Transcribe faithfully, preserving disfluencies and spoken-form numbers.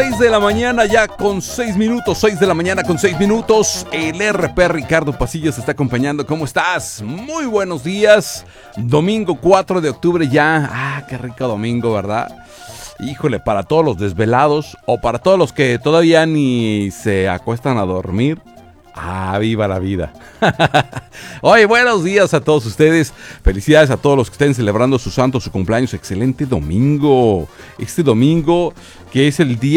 seis de la mañana ya con seis minutos, seis de la mañana con seis minutos. El R P Ricardo Pasillas se está acompañando. ¿Cómo estás? Muy buenos días. Domingo cuatro de octubre ya. Ah, qué rico domingo, ¿verdad? Híjole, para todos los desvelados o para todos los que todavía ni se acuestan a dormir. Ah, viva la vida. Oye, buenos días a todos ustedes. Felicidades a todos los que estén celebrando su santo, su cumpleaños. Excelente domingo. Este domingo que es el día